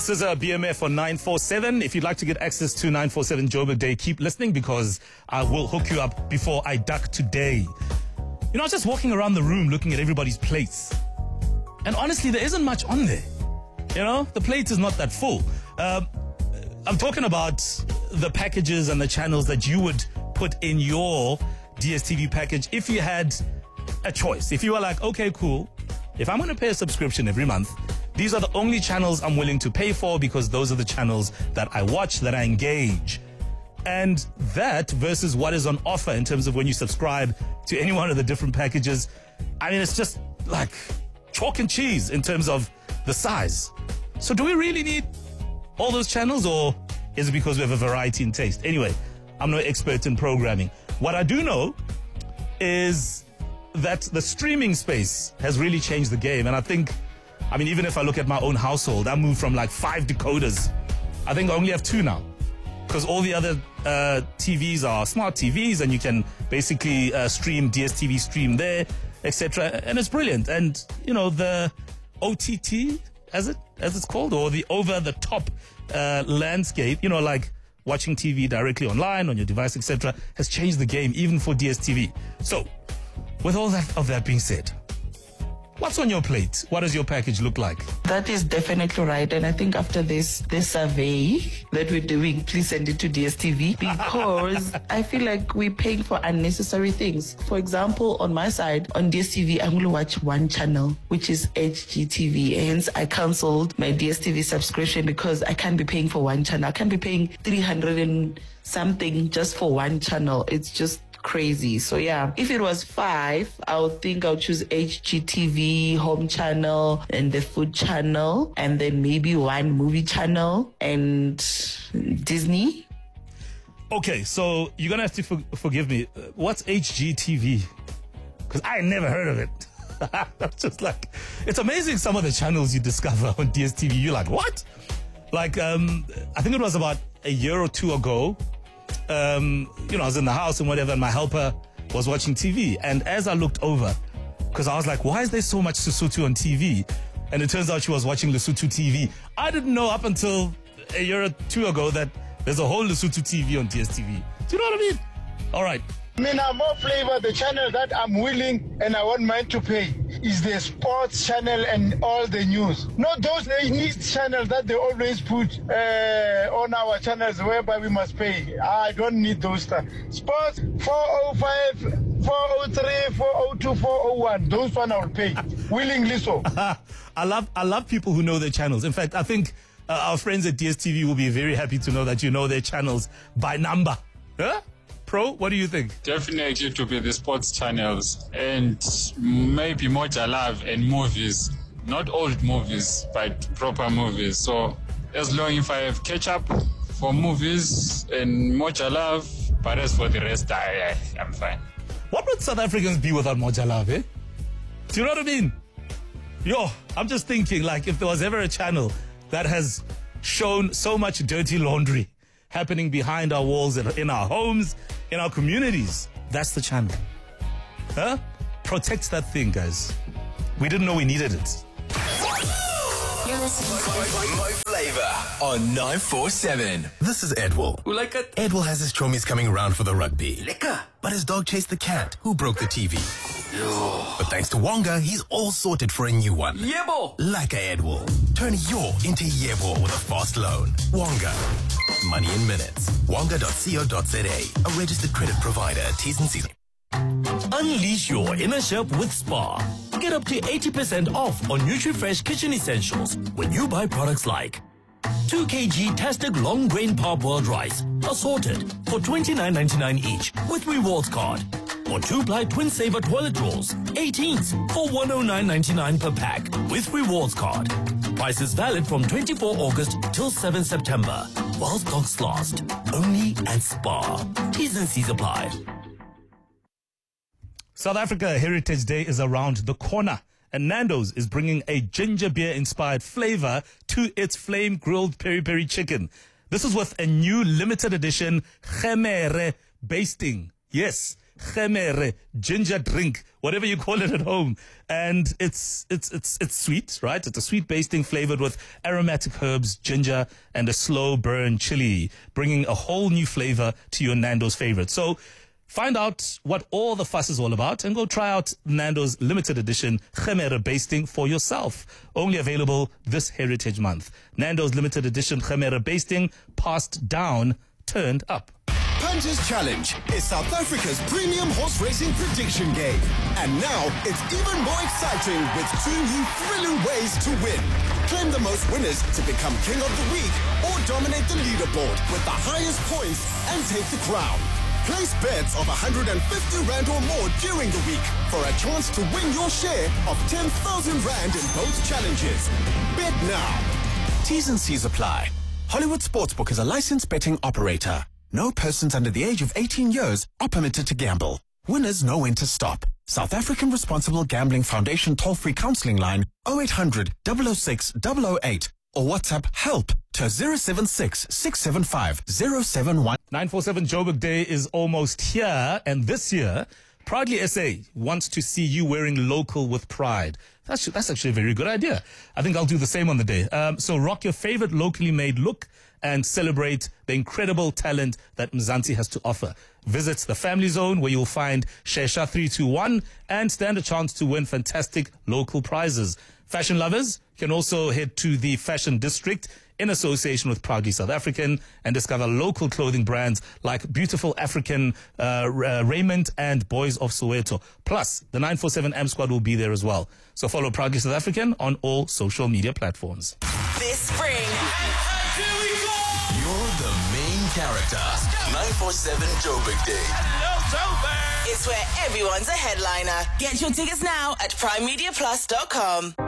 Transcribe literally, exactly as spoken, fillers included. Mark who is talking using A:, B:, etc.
A: This is a B M F on nine forty-seven. If you'd like to get access to nine forty-seven Joburg Day, keep listening because I will hook you up before I duck today. You know, I was just walking around the room looking at everybody's plates. And honestly, there isn't much on there. You know, the plate is not that full. Uh, I'm talking about the packages and the channels that you would put in your D S T V package if you had a choice. If you were like, okay, cool. If I'm going to pay a subscription every month, these are the only channels I'm willing to pay for because those are the channels that I watch, that I engage. And that versus what is on offer in terms of when you subscribe to any one of the different packages, I mean, it's just like chalk and cheese in terms of the size. So do we really need all those channels, or is it because we have a variety in taste? Anyway, I'm no expert in programming. What I do know is that the streaming space has really changed the game. And I think, I mean, even if I look at my own household, I moved from like five decoders. I think I only have two now because all the other uh, T Vs are smart T Vs and you can basically uh, stream D S T V stream there, et cetera. And it's brilliant. And, you know, the O T T, as it as it's called, or the over-the-top uh, landscape, you know, like watching T V directly online on your device, et cetera, has changed the game even for D S T V. So, with all that of that being said, what's on your plate? What does your package look like?
B: That is definitely right. And I think after this this survey that we're doing, please send it to D S T V because I feel like we're paying for unnecessary things. For example, on my side, on D S T V, I'm going to watch one channel, which is H G T V. Hence, I cancelled my D S T V subscription because I can't be paying for one channel. I can't be paying three hundred and something just for one channel. It's just crazy. So yeah, if it was five, I would think I'll choose H G T V, home channel, and the food channel, and then maybe one movie channel and Disney.
A: Okay, so you're gonna have to for- forgive me. What's H G T V? Because I never heard of it. I'm just like, it's amazing some of the channels you discover on D S T V. You're like, what? Like, um, I think it was about a year or two ago. Um, you know, I was in the house and whatever, and my helper was watching T V. And as I looked over, because I was like, why is there so much Lesotho on T V? And it turns out she was watching Lesotho T V. I didn't know up until a year or two ago that there's a whole Lesotho T V on D S T V. Do you know what I mean? All right.
C: I mean, I'm more flavor. The channel that I'm willing and I won't mind to pay is the sports channel and all the news. Not those news channels that they always put uh, on our channels whereby we must pay. I don't need those stuff. Sports four oh five, four oh three, four oh two, four oh one. Those one I'll pay willingly. So
A: I love I love people who know their channels. In fact, I think uh, our friends at D S T V will be very happy to know that you know their channels by number. Huh? Pro, what do you think?
D: Definitely to be the sports channels and maybe Moja Love and movies. Not old movies, but proper movies. So as long if I have catch up for movies and Moja Love, but as for the rest, I, I, I'm fine.
A: What would South Africans be without Moja Love, eh? Do you know what I mean? Yo, I'm just thinking, like, if there was ever a channel that has shown so much dirty laundry happening behind our walls, in our homes, in our communities, that's the channel. Huh? Protect that thing, guys. We didn't know we needed it.
E: You're listening to My Flavor on nine forty-seven.
F: This is Edwell.
E: We like it.
F: Edwell has his chommies coming around for the rugby.
E: Lekker.
F: But his dog chased the cat, who broke the T V.
E: Yo.
F: But thanks to Wonga, he's all sorted for a new one.
E: Yebo.
F: Like a Edwell. Turn your into Yebo with a fast loan. Wonga. Money in minutes. Wonga dot co dot za. A registered credit provider. T's and C's.
G: Unleash your inner chef with Spar. Get up to eighty percent off on NutriFresh kitchen essentials when you buy products like two kilograms Tastic long grain parboiled rice, assorted for twenty-nine ninety-nine each with rewards card. Or two-ply twin saver toilet rolls, eighteens for one oh nine ninety-nine per pack with rewards card. Prices valid from twenty-fourth August till seventh September. While stocks last. Only at Spar. T's and C's apply.
A: South Africa Heritage Day is around the corner, and Nando's is bringing a ginger beer inspired flavor to its flame grilled peri peri chicken. This is with a new limited edition Khemere basting. Yes, Khemere ginger drink, whatever you call it at home. And it's it's it's it's sweet, right? It's a sweet basting flavored with aromatic herbs, ginger, and a slow burn chili, bringing a whole new flavor to your Nando's favorite. So find out what all the fuss is all about and go try out Nando's limited edition Khemere basting for yourself. Only available this Heritage Month. Nando's limited edition Khemere basting, passed down, turned up.
H: Punches Challenge is South Africa's premium horse racing prediction game. And now it's even more exciting with two new thrilling ways to win. Claim the most winners to become King of the Week or dominate the leaderboard with the highest points and take the crown. Place bets of one hundred fifty rand or more during the week for a chance to win your share of ten thousand rand in both challenges. Bet now. T's and C's apply. Hollywood Sportsbook is a licensed betting operator. No persons under the age of eighteen years are permitted to gamble. Winners know when to stop. South African Responsible Gambling Foundation toll-free counseling line oh eight hundred, double oh six, double oh eight or WhatsApp help to zero seven six, six seven five, zero seven one.
A: nine four seven Joburg Day is almost here, and this year, Proudly S A wants to see you wearing local with pride. That's, that's actually a very good idea. I think I'll do the same on the day. Um, so rock your favorite locally made look and celebrate the incredible talent that Mzansi has to offer. Visit the Family Zone, where you'll find Shesha three two one and stand a chance to win fantastic local prizes. Fashion lovers can also head to the Fashion District in association with Proudly South African and discover local clothing brands like Beautiful African uh, uh, Raiment and Boys of Soweto. Plus, the nine four seven A M Squad will be there as well. So follow Proudly South African on all social media platforms.
I: This spring,
E: You're the main character. nine four seven Joburg Day.
I: it's where everyone's a headliner. Get your tickets now at prime media plus dot com.